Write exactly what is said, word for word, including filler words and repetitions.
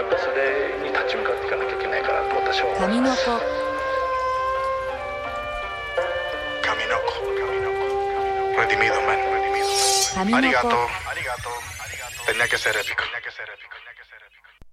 っぱりそれに立ち向かっていかなきゃいけないかなと私は思います。 神の子神の子 redimido man redimido man 神の子ありがとうありがとう tenía que ser épico